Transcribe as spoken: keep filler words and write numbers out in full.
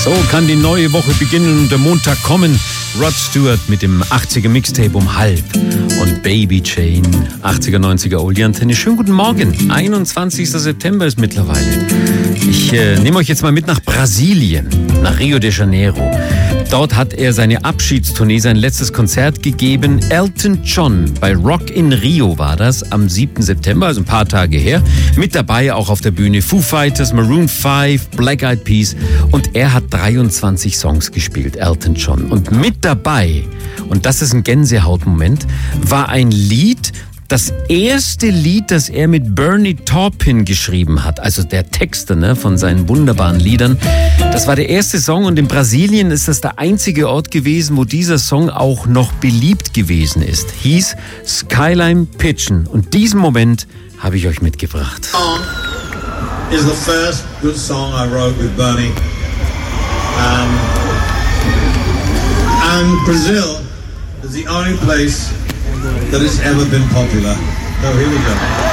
So kann die neue Woche beginnen und der Montag kommen. Rod Stewart mit dem achtziger Mixtape um halb und Baby Jane, achtziger, neunziger Oldie Antenne. Schönen guten Morgen, einundzwanzigster September ist mittlerweile. Ich äh, nehme euch jetzt mal mit nach Brasilien, nach Rio de Janeiro. Dort hat er seine Abschiedstournee, sein letztes Konzert gegeben. Elton John, bei Rock in Rio war das, am siebten September, also ein paar Tage her. Mit dabei auch auf der Bühne Foo Fighters, Maroon fünf, Black Eyed Peas. Und er hat dreiundzwanzig Songs gespielt, Elton John. Und mit dabei, und das ist ein Gänsehautmoment, war ein Lied, das erste Lied, das er mit Bernie Taupin geschrieben hat, also der Texter, ne, von seinen wunderbaren Liedern. Das war der erste Song und in Brasilien ist das der einzige Ort gewesen, wo dieser Song auch noch beliebt gewesen ist. Hieß Skyline Pitchen. Und diesen Moment habe ich euch mitgebracht. Song is the first good song I wrote with Bernie. Um, and Brazil is the only place that has ever been popular. So here we go.